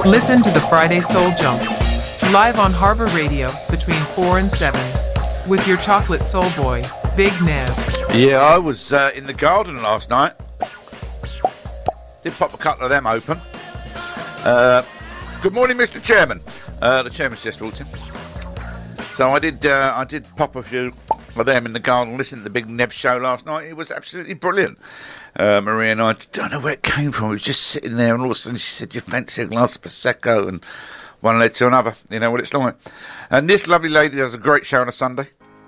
Listen to the Friday Soul Jump, live on Harbour Radio between 4 and 7, with your chocolate soul boy, Big Nev. Yeah, I was in the garden last night. Did pop a couple of them open. Good morning, Mr. Chairman. The chairman's just walked in. So I did pop a few of them in the garden, listen to the Big Nev show last night. It was absolutely brilliant. Maria and I don't know where it came from. It was just sitting there, and all of a sudden she said, "You fancy a glass of Prosecco?" And one led to another. You know what it's like. And this lovely lady does a great show on a Sunday.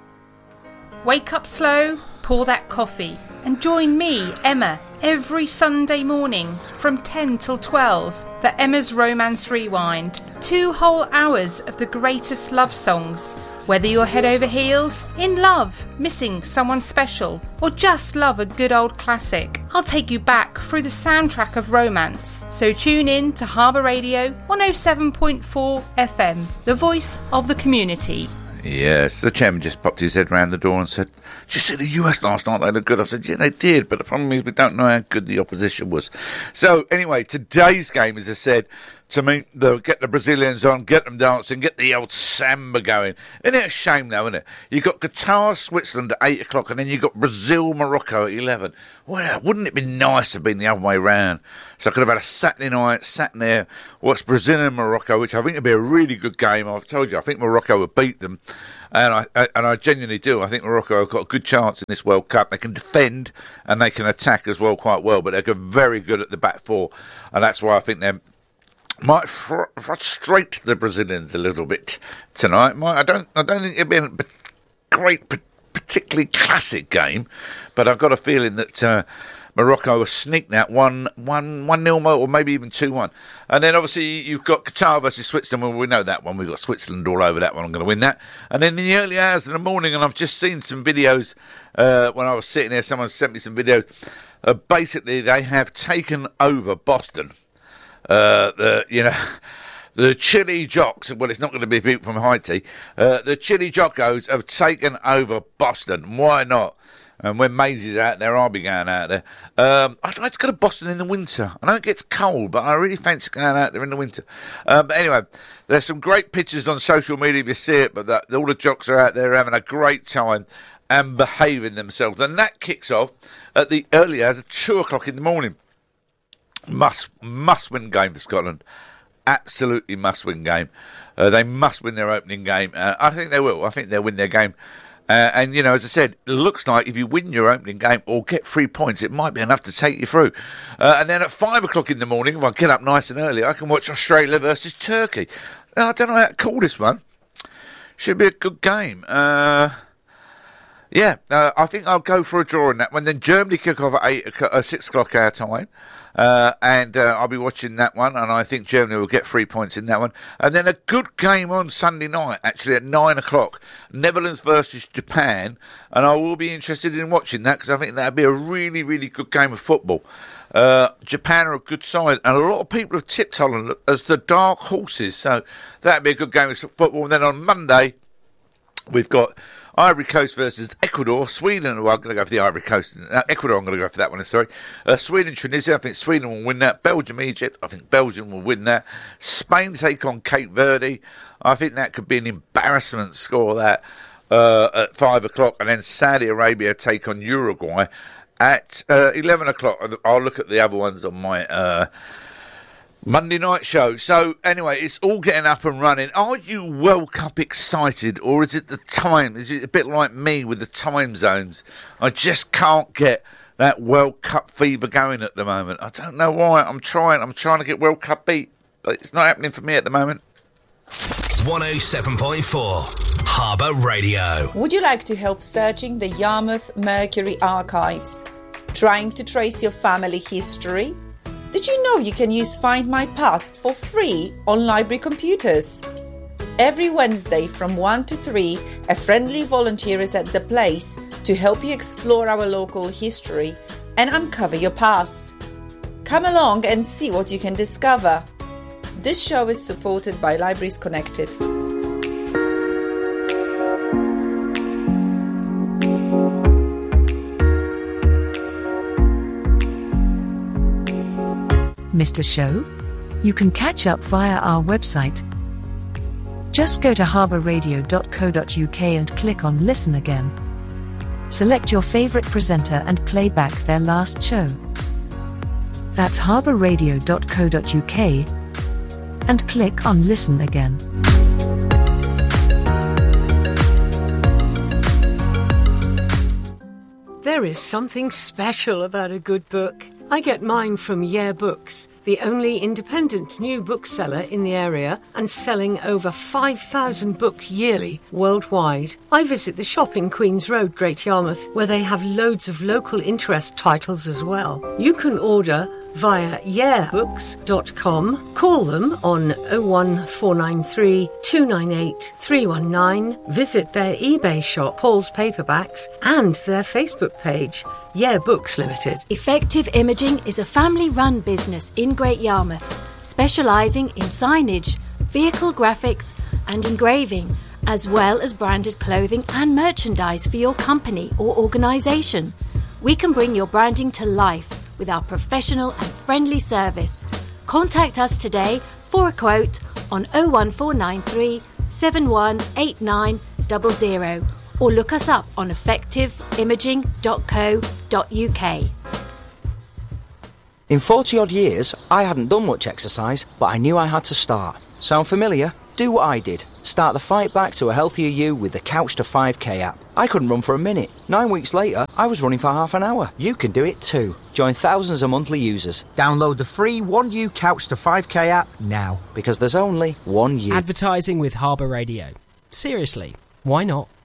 Wake up slow, pour that coffee, and join me, Emma, every Sunday morning from 10 till 12 for Emma's Romance Rewind. 2 whole hours of the greatest love songs. Whether you're head over heels, in love, missing someone special, or just love a good old classic, I'll take you back through the soundtrack of romance. So tune in to Harbour Radio 107.4 FM, the voice of the community. Yes, the chairman just popped his head round the door and said, "Did you see the US last night? They looked good." I said, "Yeah, they did, but the problem is we don't know how good the opposition was." So anyway, today's game, as I said, to me, they'll get the Brazilians on, get them dancing, get the old samba going. Isn't it a shame, though, isn't it? You've got Qatar, Switzerland at 8 o'clock, and then you've got Brazil, Morocco at 11. Well, wouldn't it be nice to have been the other way round? So I could have had a Saturday night, sat in there, watched Brazil and Morocco, which I think would be a really good game. I've told you, I think Morocco would beat them. And I genuinely do. I think Morocco have got a good chance in this World Cup. They can defend and they can attack as well quite well, but they're very good at the back four. And that's why I think they're might frustrate the Brazilians a little bit tonight. I don't think it'll be a great, particularly classic game, but I've got a feeling that Morocco will sneak that 1-0 or maybe even 2-1. And then obviously you've got Qatar versus Switzerland. Well, we know that one. We've got Switzerland all over that one. I'm going to win that. And then in the early hours of the morning, and I've just seen some videos when I was sitting there, someone sent me some videos. Basically, they have taken over Boston. The Chile Jocks, well, it's not going to be people from Haiti. The Chile Jockos have taken over Boston. Why not? And when Maisie's out there, I'll be going out there. I'd like to go to Boston in the winter. I know it gets cold, but I really fancy going out there in the winter. But anyway, there's some great pictures on social media if you see it, but all the jocks are out there having a great time and behaving themselves. And that kicks off at the early hours of 2 o'clock in the morning. Must win game for Scotland. Absolutely must win game. They must win their opening game. I think they will. I think they'll win their game. And, you know, as I said, it looks like if you win your opening game or get 3 points, it might be enough to take you through. And then at 5 o'clock in the morning, if I get up nice and early, I can watch Australia versus Turkey. I don't know how to call this one. Should be a good game. I think I'll go for a draw in that one. Then Germany kick off at 6 o'clock our time. And I'll be watching that one, and I think Germany will get 3 points in that one. And then a good game on Sunday night, actually at 9 o'clock, Netherlands versus Japan, and I will be interested in watching that because I think that'll be a really, really good game of football. Japan are a good side, and a lot of people have tipped Holland as the dark horses, so that'll be a good game of football. And then on Monday, we've got Ivory Coast versus Ecuador. Sweden, well, I'm going to go for the Ivory Coast. Ecuador, I'm going to go for that one, sorry. Sweden, Tunisia, I think Sweden will win that. Belgium, Egypt, I think Belgium will win that. Spain take on Cape Verde. I think that could be an embarrassment score, that, at 5 o'clock. And then Saudi Arabia take on Uruguay at 11 o'clock. I'll look at the other ones on my Monday night show. So anyway, it's all getting up and running. Are you World Cup excited, or is it the time? Is it a bit like me with the time zones? I just can't get that World Cup fever going at the moment. I don't know why. I'm trying to get World Cup beat, but it's not happening for me at the moment. 107.4 Harbour Radio. Would you like to help searching the Yarmouth Mercury archives? Trying to trace your family history? Did you know you can use Find My Past for free on library computers? Every Wednesday from 1 to 3, a friendly volunteer is at the place to help you explore our local history and uncover your past. Come along and see what you can discover. This show is supported by Libraries Connected. Mr. Show? You can catch up via our website. Just go to harbourradio.co.uk and click on Listen Again. Select your favourite presenter and play back their last show. That's harbourradio.co.uk and click on Listen Again. There is something special about a good book. I get mine from Yeah Books, the only independent new bookseller in the area and selling over 5,000 books yearly worldwide. I visit the shop in Queen's Road, Great Yarmouth, where they have loads of local interest titles as well. You can order via yeahbooks.com, call them on 01493 298 319, visit their eBay shop, Paul's Paperbacks, and their Facebook page, Yeah Books Limited. Effective Imaging is a family-run business in Great Yarmouth, specialising in signage, vehicle graphics and engraving, as well as branded clothing and merchandise for your company or organisation. We can bring your branding to life with our professional and friendly service. Contact us today for a quote on 01493 718900 or look us up on effectiveimaging.co.uk. In 40 odd years, I hadn't done much exercise, but I knew I had to start. Sound familiar? Do what I did. Start the fight back to a healthier you with the Couch to 5K app. I couldn't run for a minute. 9 weeks later, I was running for half an hour. You can do it too. Join thousands of monthly users. Download the free 1U Couch to 5K app now. Because there's only one you. Advertising with Harbour Radio. Seriously, why not?